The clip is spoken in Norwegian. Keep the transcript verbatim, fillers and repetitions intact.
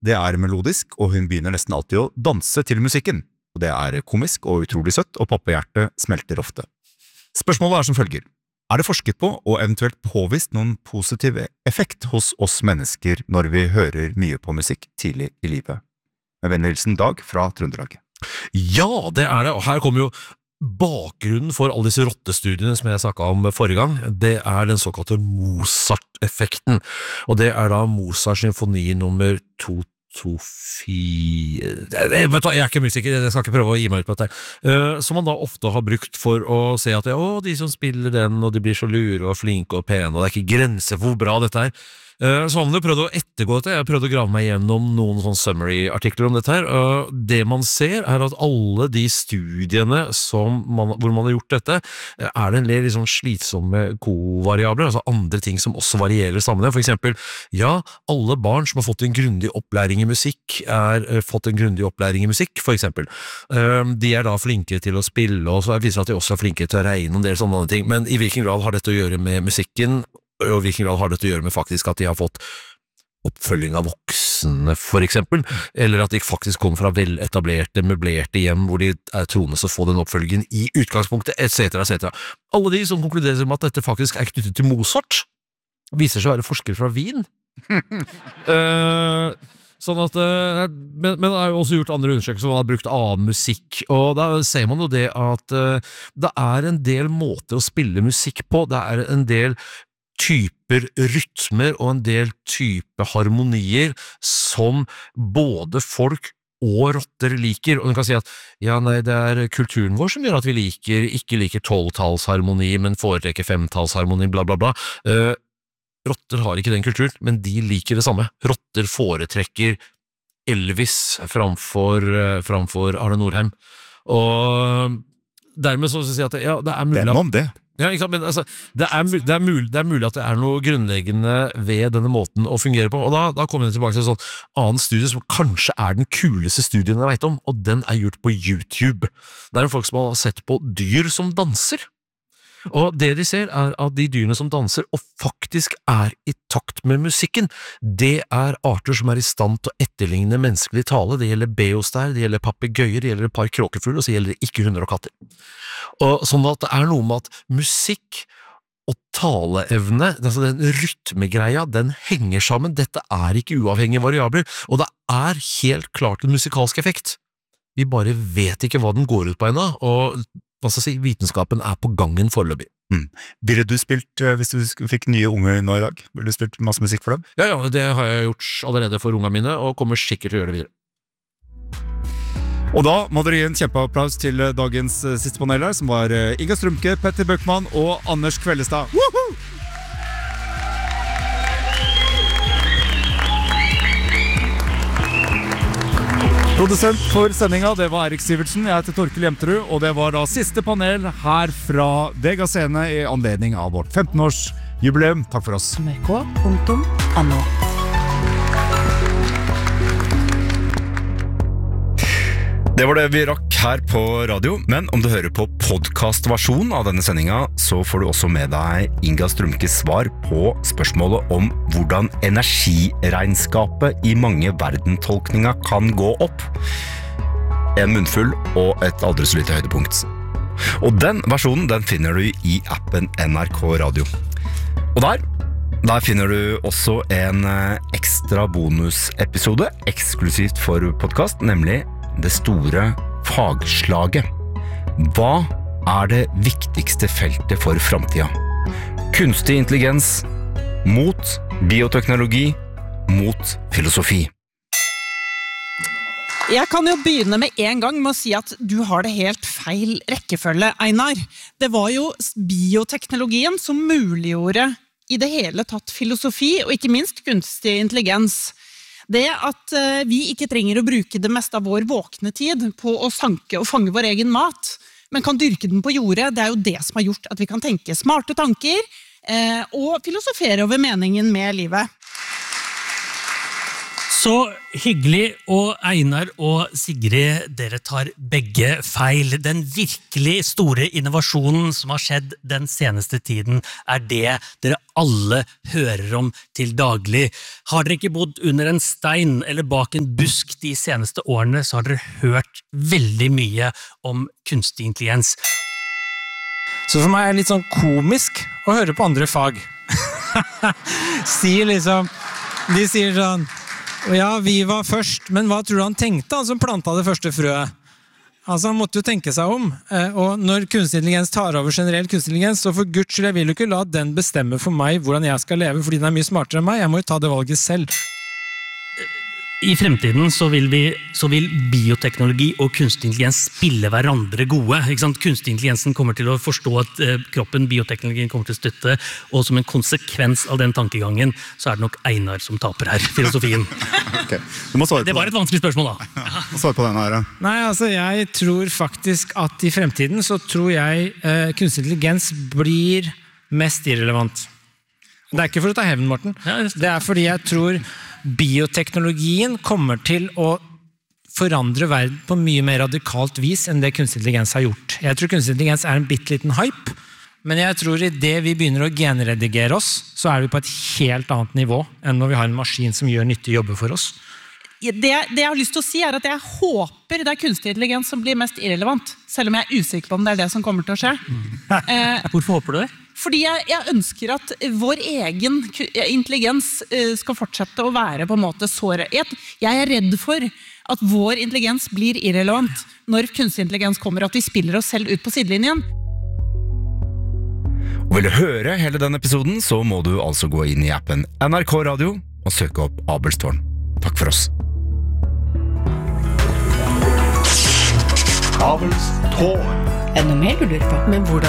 det er melodisk, og hun begynner nesten alltid å danse til musikken. Og det er komisk og utrolig søtt, og pappahjertet smelter ofte. Spørsmålet er som følger. Er det forsket på og eventuelt påvist noen positiv effekt hos oss mennesker når vi hører mye på musikk tidlig i livet? Med vennlig hilsen Dag fra Trøndelag. Ja, det er det, og her kommer jo bakgrunnen for alle disse rottestudiene som jeg snakket om forrige gang. Det er den såkalte Mozart-effekten, og det er da Mozart symfoni nummer to to fire jeg, vet du, jeg er ikke musiker, jeg skal ikke prøve å gi meg ut på dette uh, som man da ofte har brukt for å se at å, de som spiller den og de blir så lure og flinke og pene og det er ikke grenser for hvor bra dette er uh, så har man jo prøvd å ettergå dette jeg har prøvd å grave meg gjennom noen sånn summary-artikler om dette her uh, det man ser er at alle de studiene som man, hvor man har gjort dette uh, er det en del liksom slitsomme kovariabler, altså andre ting som også varierer sammen for eksempel, ja, alle barn som har fått en grundig opplæring i musikk er uh, fått en grundig opplæring i musikk, for eksempel. Uh, de er da flinke til å spille, og så viser det at de også er flinke til å regne og en del sånne andre ting, men i hvilken grad har dette å gjøre med musikken, og i hvilken grad har dette å gjøre med faktisk at de har fått oppfølging av voksne, for eksempel, eller at de faktisk kommer fra veletablerte, møblerte hjem, hvor de er troende å få den oppfølgingen i utgangspunktet, et cetera, et cetera. Alle de som konkluderer med at dette faktisk er knyttet til Mozart, viser seg å være forskere fra Wien. uh, Sånn at, men, men det er jo også gjort andre undersøkelser hvor man har brukt annen musikk, og da ser man jo det at det er en del måter å spille musikk på, det er en del typer rytmer og en del typer harmonier som både folk og rotter liker, og man kan si at ja, nei, det er kulturen vår som gjør at vi liker, ikke liker tolvtallsharmoni, men foretrekker femtallsharmoni, bla bla bla. Uh, Rotter har ikke den kulturen, men de liker det samme. Rotter foretrekker Elvis framfor, framfor Arne Nordheim. Og dermed så sier jeg at ja, det er mulig Det er noe om det. Ja, ikke sant? Men altså, det er, det, er mulig, det er mulig at det er noe grunnleggende ved denne måten å fungere på, og da, da kommer jeg tilbake til en sånn annen studie som kanskje er den kuleste studien jeg vet om, og den er gjort på YouTube. Det er folk som har sett på dyr som danser. Og det de ser er at de dyrene som danser og faktisk er i takt med musikken, det er arter som er i stand til å etterligne menneskelig tale. Det gjelder beostær, det gjelder papegøyer, det gjelder et par kråkefugler, og så gjelder det ikke hunder og katter. Og sånn at det er noe med at musikk og taleevne, altså den rytmegreia, den henger sammen. Dette er ikke uavhengige variabler, og det er helt klart en musikalsk effekt. Vi bare vet ikke hva den går ut på ennå, og hva skal jeg si, vitenskapen er på gangen foreløpig. Mm. Ville du spilt, hvis du fikk nye unge nå i dag, ville du spilt masse musikk for dem? Ja, ja, det har jeg gjort allerede for ungene mine, og kommer sikkert til å gjøre det videre. Og da må dere gi en kjempeapplaus til dagens siste panel her, som var Inga Strømke, Petter Bøckmann og Anders Kvellestad. Woohoo! Produsent for sendinga, det var Erik Sivertsen, jeg heter Torkel Jemterud, og det var da siste panel her fra Vega Scene i anledning av vårt femten-års jubileum. Takk for oss. N R K punktum N O Det var det vi rakk her på radio, men om du hører på podcastversjonen av denne sendinga, så får du også med deg Inga Strømkes svar på spørsmålet om hvordan energiregnskapet i mange verdentolkninger kan gå opp. En munnfull og et aldri så lite høydepunkt. Og den versjonen, den finner du i appen N R K Radio. Og der, der finner du også en ekstra bonusepisode, eksklusivt for podcast, nemlig det store fagslaget. Hva er det viktigste feltet for fremtiden? Kunstig intelligens mot bioteknologi mot filosofi. Jeg kan jo begynne med en gang med å si at du har det helt feil rekkefølge, Einar. Det var jo bioteknologien som muliggjorde i det hele tatt filosofi, og ikke minst kunstig intelligens. Det at vi ikke trenger å bruke det meste av vår våkne tid på å sanke og fange vår egen mat, men kan dyrke den på jordet, det er jo det som har gjort at vi kan tenke smarte tanker eh, og filosofere over meningen med livet. Så hyggelig, og Einar og Sigrid, dere tar begge feil. Den virkelig store innovasjonen som har skjedd den seneste tiden er det dere alle hører om til daglig. Har dere ikke bodd under en stein eller bak en busk de seneste årene, så har dere hørt veldig mye om kunstig intelligens. Så for meg er det litt sånn komisk å høre på andre fag. Sier liksom, de sier sånn, ja, vi var først, men hva tror du han tenkte, han som plantet det første frøet? Altså, han måtte jo tenke seg om, og når kunstig intelligens tar over generell kunstig intelligens, så for Guds skyld, jeg vil jo ikke la den bestemme for meg hvordan jeg skal leve, fordi den er mye smartere enn meg, jeg må jo ta det valget selv. I fremtiden så vil, vi, så vil bioteknologi og kunstig intelligens spille hverandre gode. Ikke sant? Kunstig intelligensen kommer til å forstå at eh, kroppen, bioteknologien kommer til å støtte, og som en konsekvens av den tankegangen, så er det nok Einar som taper her, filosofien. Okay. Du må svare på det var et vanskelig spørsmål da. Ja. Svare på den her. Nei, altså jeg tror faktisk at i fremtiden så tror jeg eh, kunstig intelligens blir mest irrelevant. Det er ikke for å ta hevn, Morten. Det er fordi jeg tror bioteknologien kommer til å forandre verden på mye mer radikalt vis enn det kunstig intelligens har gjort. Jeg tror kunstig intelligens er en bitteliten hype, men jeg tror i det vi begynner å genredigere oss, så er vi på et helt annet nivå enn når vi har en maskin som gjør nyttige jobber for oss. Det, det jeg har lyst til å si er at jeg håper det er kunstig intelligens som blir mest irrelevant, selv om jeg er usikker på om det er det som kommer til å skje. Mm. Eh, Hvorfor håper du det? Fordi jeg, jeg ønsker at vår egen intelligens skal fortsette å være på en måte såret. Jeg, jeg er redd for at vår intelligens blir irrelevant når kunstig intelligens kommer, at vi spiller oss selv ut på sidelinjen. Og vil du høre hele den episoden, så må du altså gå inn i appen N R K Radio og søke opp Abelstårn. Takk for oss. Abelstårn. Er det noe mer du lurer på? Men hvordan